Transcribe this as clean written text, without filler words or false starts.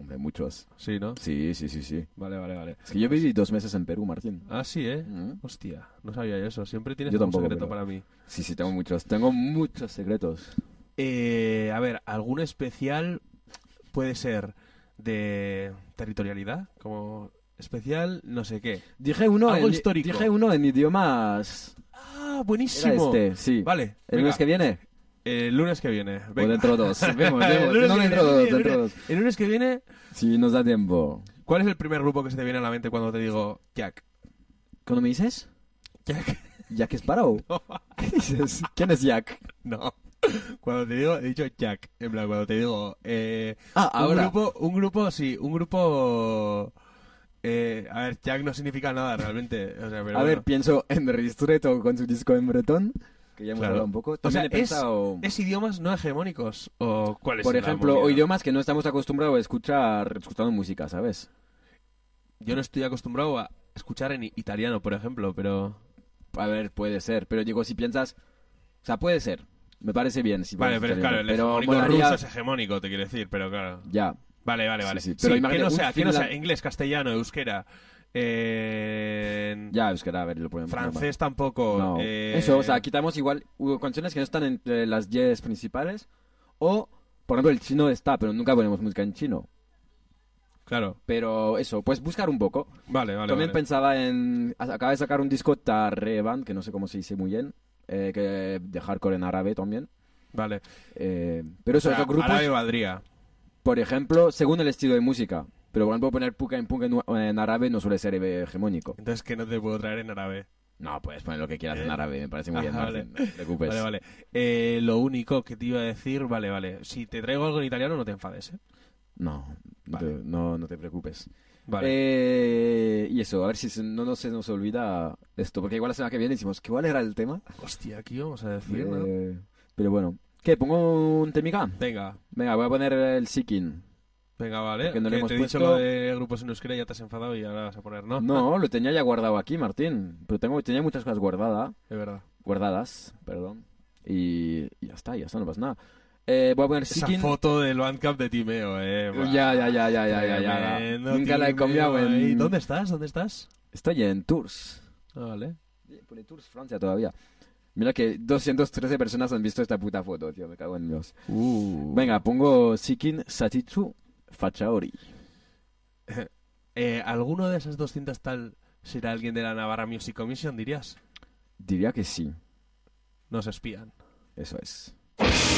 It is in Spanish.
de muchos. Sí, ¿no? Sí. Vale. Es que yo viví 2 meses en Perú, Martín. Ah, sí, ¿eh? Mm. Hostia, no sabía yo eso. Siempre tienes Yo algún tampoco, secreto pero- para mí. Sí, tengo muchos secretos. A ver, ¿algún especial puede ser de territorialidad? Como especial no sé qué. Dije uno Algo histórico. Dije uno en idiomas... Ah, Era buenísimo. sí. Vale, ¿El venga. lunes que viene? El lunes que viene. O Venga. dentro 2. Vemos. El lunes No, que dentro viene, 2, dentro 2. el lunes que viene, Sí, nos da tiempo. ¿cuál es el primer grupo que se te viene a la mente cuando te digo Jack? ¿Cuándo me dices? Jack. ¿Jack Sparrow? No. ¿Qué dices? ¿Quién es Jack? No. Cuando te digo, he dicho Jack. En plan, cuando te digo. Ahora. Un grupo, sí. Un grupo. A ver, Jack no significa nada realmente. O sea, pero A ver, bueno. pienso en Ristretto con su disco en bretón, que ya hemos Claro. hablado un poco. O También sea, he pensado, ¿es idiomas no hegemónicos? ¿O cuál es por la ejemplo, movida? o idiomas que no estamos acostumbrados a escuchar escuchando música, ¿sabes? Yo no estoy acostumbrado a escuchar en italiano, por ejemplo, pero. A ver, puede ser, pero digo, si piensas... O sea, puede ser. Me parece bien. Si Vale, puedes pero claro, escuchar el bien. hegemónico molaría- ruso es hegemónico, te quiero decir, pero claro. Ya. Vale. Sí, Sí, pero que imagínate, no un sea, que no sea Finland- inglés, castellano, euskera, Ya, es que a ver, lo podemos... francés tampoco. No. Eso, o sea, quitamos igual canciones que no están entre las 10 principales. O, por ejemplo, el chino está, pero nunca ponemos música en chino. Claro, Pero eso, pues buscar un poco. vale. También pensaba en... Acaba de sacar un disco Tarreban, que no sé cómo se dice muy bien. Que de hardcore en árabe también. Vale. Pero O sea, esos grupos, árabe valdría. por ejemplo, según el estilo de música. Pero por ejemplo, poner punk en árabe no suele ser hegemónico. Entonces, que no te puedo traer en árabe. No, puedes poner lo que quieras en árabe, me parece muy bien, Vale. Martín, no te preocupes. Vale. Lo único que te iba a decir, vale. Si te traigo algo en italiano, no te enfades, ¿eh? No, Vale. no te preocupes. Vale. Y eso, a ver si no se nos olvida esto, porque igual la semana que viene decimos, ¿cuál era el tema? Hostia, aquí vamos a decir, ¿no? Pero bueno, ¿qué? ¿Pongo un temica? Venga, Venga, voy a poner el Seeking. vale. Porque no le Que hemos te he dicho puesto- lo de grupos en euskera y ya te has enfadado y ahora vas a poner, ¿no? No, lo tenía ya guardado aquí, Martín. Pero tenía muchas cosas Es verdad. guardadas, perdón. Y ya está, no pasa nada. Voy a poner Esa Seeking. foto del Bandcamp de Timeo, Buah. Ya. Tremendo, Nunca la he Timeo, cambiado ahí. en... ¿Dónde estás? Estoy en Tours. Ah, vale. Pone Tours Francia todavía. Mira que 213 personas han visto esta puta foto, tío. Me cago en Dios. Venga, pongo Seeking Satitsu Fachaori. ¿Alguno de esas 200 tal será alguien de la Navarra Music Commission, dirías? Diría que sí. Nos espían. Eso es.